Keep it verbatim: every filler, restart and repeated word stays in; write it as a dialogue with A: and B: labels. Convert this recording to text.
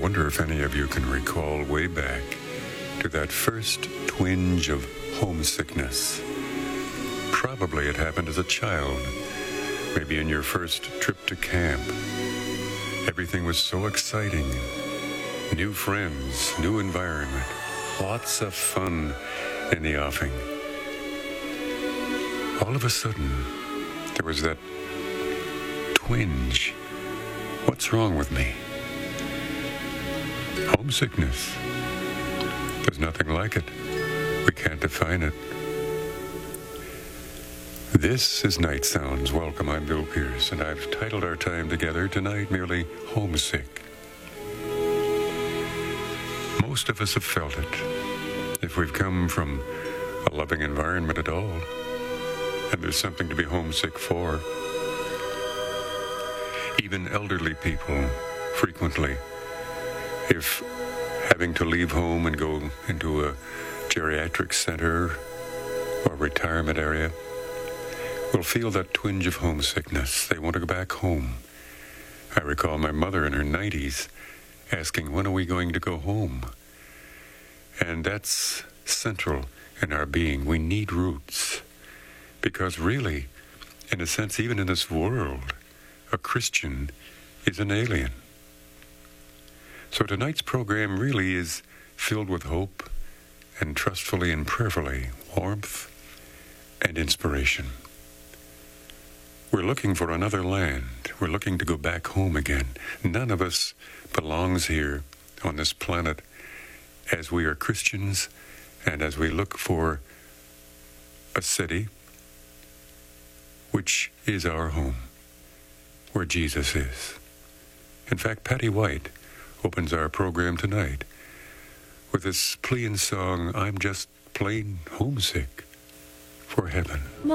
A: wonder if any of you can recall way back to that first twinge of homesickness. Probably it happened as a child, maybe in your first trip to camp. Everything was so exciting. New friends, new environment, lots of fun in the offing. All of a sudden, there was that twinge. What's wrong with me? Homesickness. There's nothing like it. We can't define it. This is Night Sounds. Welcome, I'm Bill Pierce, and I've titled our time together tonight merely Homesick. Most of us have felt it, if we've come from a loving environment at all, and there's something to be homesick for. Even elderly people, frequently, if having to leave home and go into a geriatric center or retirement area, will feel that twinge of homesickness. They want to go back home. I recall my mother in her nineties asking, when are we going to go home? And that's central in our being. We need roots. Because really, in a sense, even in this world, a Christian is an alien. So tonight's program really is filled with hope and trustfully and prayerfully warmth and inspiration. We're looking for another land. We're looking to go back home again. None of us belongs here on this planet as we are Christians and as we look for a city which is our home, where Jesus is. In fact, Patty White opens our program tonight with this plea and song, I'm just plain homesick for heaven.